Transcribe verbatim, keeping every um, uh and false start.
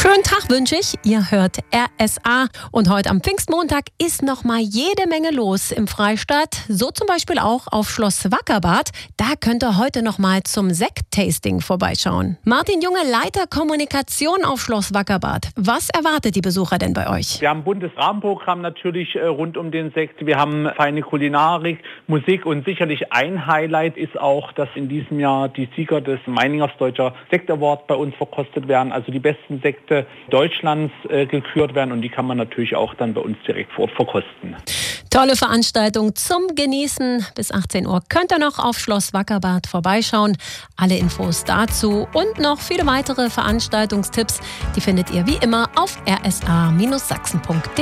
Schönen Tag wünsche ich. Ihr hört R S A. Und heute am Pfingstmontag ist noch mal jede Menge los im Freistaat. So zum Beispiel auch auf Schloss Wackerbarth. Da könnt ihr heute noch mal zum Sekt-Tasting vorbeischauen. Martin Junge, Leiter Kommunikation auf Schloss Wackerbarth. Was erwartet die Besucher denn bei euch? Wir haben ein buntes Rahmenprogramm natürlich äh, rund um den Sekt. Wir haben feine Kulinarik, Musik und sicherlich ein Highlight ist auch, dass in diesem Jahr die Sieger des Meiningers Deutscher Sekt Award bei uns verkostet werden. Also die besten Sekte Deutschlands äh, gekürt werden und die kann man natürlich auch dann bei uns direkt vor Ort verkosten. Tolle Veranstaltung zum Genießen. Bis achtzehn Uhr könnt ihr noch auf Schloss Wackerbarth vorbeischauen. Alle Infos dazu und noch viele weitere Veranstaltungstipps, die findet ihr wie immer auf r s a Bindestrich sachsen punkt d e.